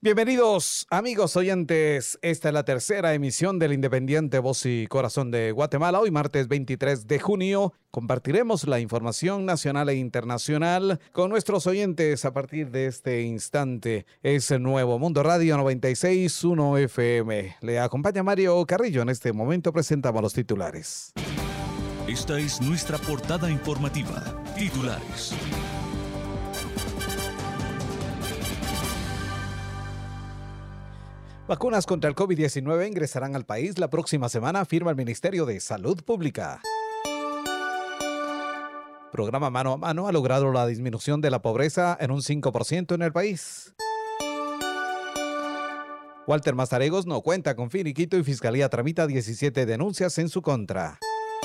Bienvenidos, amigos oyentes. Esta es la tercera emisión del Independiente Voz y Corazón de Guatemala. Hoy, martes 23 de junio, compartiremos la información nacional e internacional con nuestros oyentes a partir de este instante. Es Nuevo Mundo Radio 96.1 FM. Le acompaña Mario Carrillo. En este momento presentamos los titulares. Esta es nuestra portada informativa. Titulares. Vacunas contra el COVID-19 ingresarán al país la próxima semana, afirma el Ministerio de Salud Pública. Programa Mano a Mano ha logrado la disminución de la pobreza en un 5% en el país. Walter Mazzaregos no cuenta con finiquito y Fiscalía tramita 17 denuncias en su contra.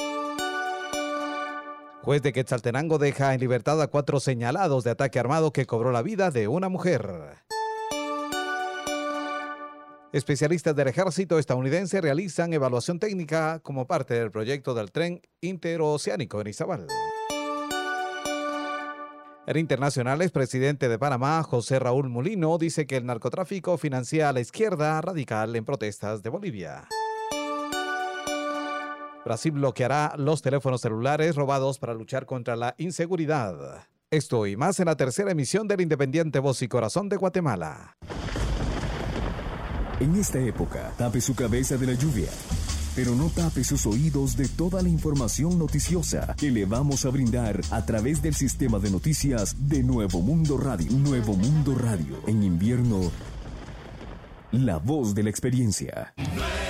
Juez de Quetzaltenango deja en libertad a 4 señalados de ataque armado que cobró la vida de una mujer. Especialistas del ejército estadounidense realizan evaluación técnica como parte del proyecto del tren interoceánico en Izabal. En internacionales, presidente de Panamá, José Raúl Mulino, dice que el narcotráfico financia a la izquierda radical en protestas de Bolivia. Brasil bloqueará los teléfonos celulares robados para luchar contra la inseguridad. Esto y más en la tercera emisión del Independiente Voz y Corazón de Guatemala. En esta época, tape su cabeza de la lluvia, pero no tape sus oídos de toda la información noticiosa que le vamos a brindar a través del sistema de noticias de Nuevo Mundo Radio. Nuevo Mundo Radio, en invierno, la voz de la experiencia.